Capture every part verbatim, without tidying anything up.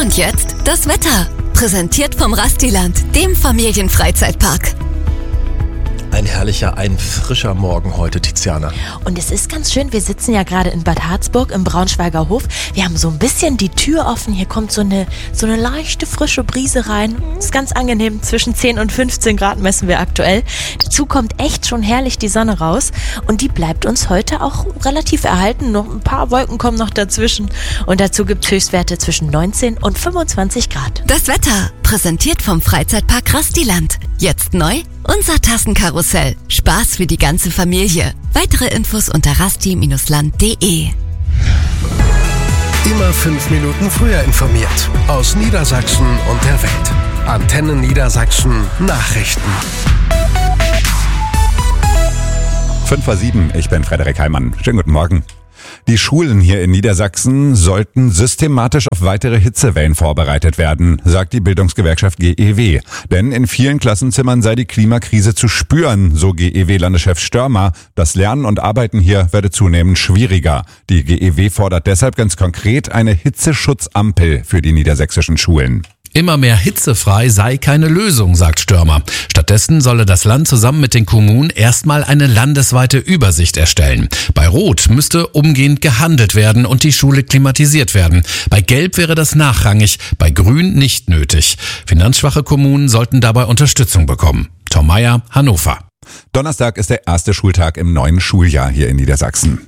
Und jetzt das Wetter. Präsentiert vom Rastiland, dem Familienfreizeitpark. Ein herrlicher, ein frischer Morgen heute, Tiziana. Und es ist ganz schön, wir sitzen ja gerade in Bad Harzburg im Braunschweiger Hof. Wir haben so ein bisschen die Tür offen, hier kommt so eine, so eine leichte, frische Brise rein. Ist ganz angenehm, zwischen zehn und fünfzehn Grad messen wir aktuell. Dazu kommt echt schon herrlich die Sonne raus und die bleibt uns heute auch relativ erhalten. Noch ein paar Wolken kommen noch dazwischen und dazu gibt es Höchstwerte zwischen neunzehn und fünfundzwanzig Grad. Das Wetter, präsentiert vom Freizeitpark Rastiland. Jetzt neu, unser Tassenkarussell. Spaß für die ganze Familie. Weitere Infos unter rasti Bindestrich land punkt de. Immer fünf Minuten früher informiert. Aus Niedersachsen und der Welt. Antenne Niedersachsen Nachrichten. fünf vor sieben, ich bin Frederik Heimann. Schönen guten Morgen. Die Schulen hier in Niedersachsen sollten systematisch auf weitere Hitzewellen vorbereitet werden, sagt die Bildungsgewerkschaft G E W. Denn in vielen Klassenzimmern sei die Klimakrise zu spüren, so G E W-Landeschef Störmer. Das Lernen und Arbeiten hier werde zunehmend schwieriger. Die G E W fordert deshalb ganz konkret eine Hitzeschutzampel für die niedersächsischen Schulen. Immer mehr hitzefrei sei keine Lösung, sagt Störmer. Stattdessen solle das Land zusammen mit den Kommunen erstmal eine landesweite Übersicht erstellen. Bei Rot müsste umgehend gehandelt werden und die Schule klimatisiert werden. Bei Gelb wäre das nachrangig, bei Grün nicht nötig. Finanzschwache Kommunen sollten dabei Unterstützung bekommen. Tom Meyer, Hannover. Donnerstag ist der erste Schultag im neuen Schuljahr hier in Niedersachsen.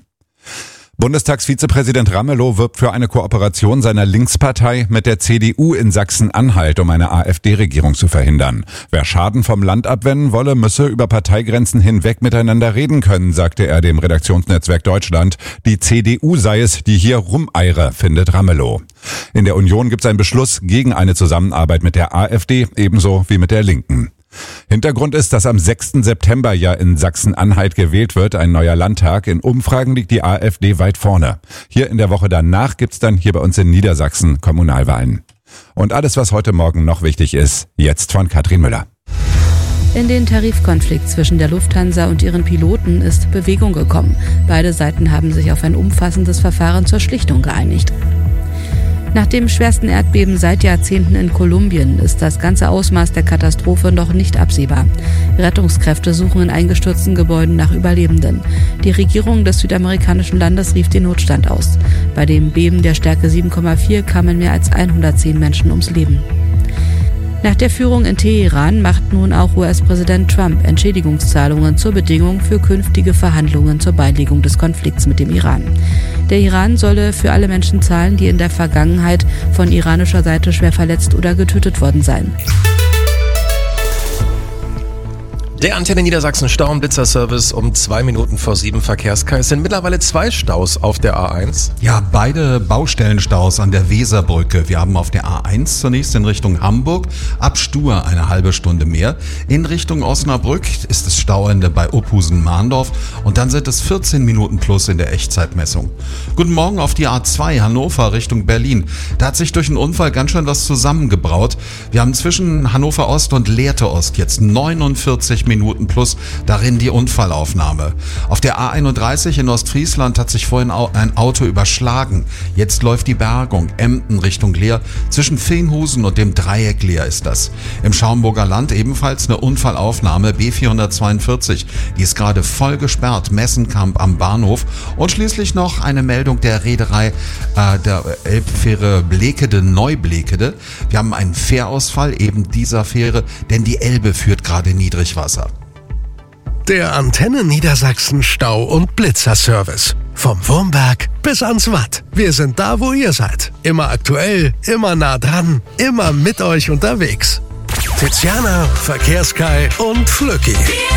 Bundestagsvizepräsident Ramelow wirbt für eine Kooperation seiner Linkspartei mit der C D U in Sachsen-Anhalt, um eine AfD-Regierung zu verhindern. Wer Schaden vom Land abwenden wolle, müsse über Parteigrenzen hinweg miteinander reden können, sagte er dem Redaktionsnetzwerk Deutschland. Die C D U sei es, die hier rumeire, findet Ramelow. In der Union gibt es einen Beschluss gegen eine Zusammenarbeit mit der AfD, ebenso wie mit der Linken. Hintergrund ist, dass am sechsten September ja in Sachsen-Anhalt gewählt wird, ein neuer Landtag. In Umfragen liegt die AfD weit vorne. Hier in der Woche danach gibt's dann hier bei uns in Niedersachsen Kommunalwahlen. Und alles, was heute Morgen noch wichtig ist, jetzt von Katrin Müller. In den Tarifkonflikt zwischen der Lufthansa und ihren Piloten ist Bewegung gekommen. Beide Seiten haben sich auf ein umfassendes Verfahren zur Schlichtung geeinigt. Nach dem schwersten Erdbeben seit Jahrzehnten in Kolumbien ist das ganze Ausmaß der Katastrophe noch nicht absehbar. Rettungskräfte suchen in eingestürzten Gebäuden nach Überlebenden. Die Regierung des südamerikanischen Landes rief den Notstand aus. Bei dem Beben der Stärke sieben Komma vier kamen mehr als hundertzehn Menschen ums Leben. Nach der Führung in Teheran macht nun auch U S-Präsident Trump Entschädigungszahlungen zur Bedingung für künftige Verhandlungen zur Beilegung des Konflikts mit dem Iran. Der Iran solle für alle Menschen zahlen, die in der Vergangenheit von iranischer Seite schwer verletzt oder getötet worden seien. Der Antenne Niedersachsen Stau- und Blitzerservice um zwei Minuten vor sieben Verkehrskais. Es sind mittlerweile zwei Staus auf der A eins. Ja, beide Baustellenstaus an der Weserbrücke. Wir haben auf der A eins zunächst in Richtung Hamburg ab Stur eine halbe Stunde mehr. In Richtung Osnabrück ist es Stauende bei Opusen-Mahndorf und dann sind es vierzehn Minuten plus in der Echtzeitmessung. Guten Morgen auf die A zwei Hannover Richtung Berlin. Da hat sich durch einen Unfall ganz schön was zusammengebraut. Wir haben zwischen Hannover Ost und Lehrte Ost jetzt neunundvierzig Minuten plus, darin die Unfallaufnahme. Auf der A einunddreißig in Ostfriesland hat sich vorhin ein Auto überschlagen. Jetzt läuft die Bergung. Emden Richtung Leer. Zwischen Veenhusen und dem Dreieck Leer ist das. Im Schaumburger Land ebenfalls eine Unfallaufnahme B vierhundertzweiundvierzig. Die ist gerade voll gesperrt. Messenkamp am Bahnhof. Und schließlich noch eine Meldung der Reederei äh, der Elbfähre Blekede, Neublekede. Wir haben einen Fährausfall eben dieser Fähre, denn die Elbe führt gerade Niedrigwasser. Der Antenne Niedersachsen Stau- und Blitzerservice. Vom Wurmberg bis ans Watt. Wir sind da, wo ihr seid. Immer aktuell, immer nah dran, immer mit euch unterwegs. Tiziana, Verkehrskai und Flücki.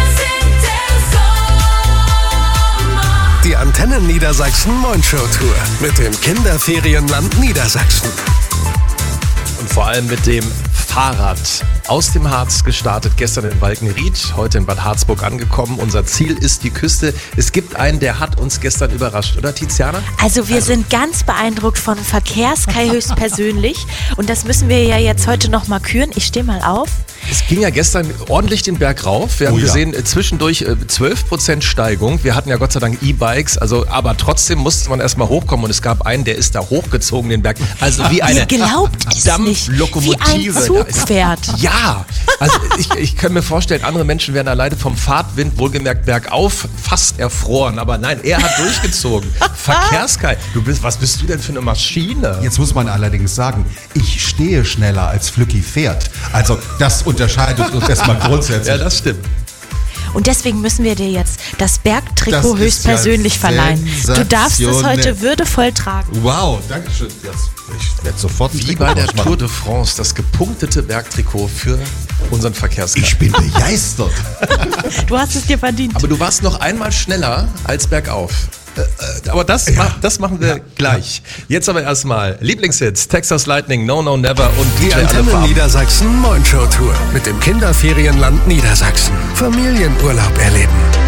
Die Antenne Niedersachsen Moin-Show Tour mit dem Kinderferienland Niedersachsen. Und vor allem mit dem Fahrrad. Aus dem Harz gestartet, gestern in Walkenried, heute in Bad Harzburg angekommen. Unser Ziel ist die Küste. Es gibt einen, der hat uns gestern überrascht, oder Tiziana? Also wir also. sind ganz beeindruckt von Verkehrskai höchstpersönlich. Und das müssen wir ja jetzt heute nochmal küren. Ich stehe mal auf. Es ging ja gestern ordentlich den Berg rauf. Wir haben Oh ja. gesehen, äh, zwischendurch äh, zwölf Prozent Steigung. Wir hatten ja Gott sei Dank E-Bikes, also, aber trotzdem musste man erstmal hochkommen und es gab einen, der ist da hochgezogen, den Berg. Also wie eine Ihr glaubt es nicht. Dampflokomotive. Wie ein Zug fährt. Ja, also ich, ich kann mir vorstellen, andere Menschen wären alleine vom Fahrtwind, wohlgemerkt bergauf, fast erfroren. Aber nein, er hat durchgezogen. Verkehrsgeil. Du bist, was bist du denn für eine Maschine? Jetzt muss man allerdings sagen, ich stehe schneller als Flücki fährt. Also das unterscheidet uns erstmal grundsätzlich. Ja, das stimmt. Und deswegen müssen wir dir jetzt das Bergtrikot Das ist höchstpersönlich ja verleihen. Du darfst es sensationell. heute würdevoll tragen. Wow, danke schön. Jetzt, ich werde sofort ein Wie Trikot bei der ausmachen. Tour de France, das gepunktete Bergtrikot für unseren Verkehrsgeil. Ich bin begeistert. Du hast es dir verdient. Aber du warst noch einmal schneller als bergauf. Äh, äh, aber das, ma das machen wir gleich. Jetzt aber erstmal Lieblingshits, Texas Lightning, No No Never und Die D J Alle Antenne Farben. Niedersachsen Moin Show Tour mit dem Kinderferienland Niedersachsen. Familienurlaub erleben.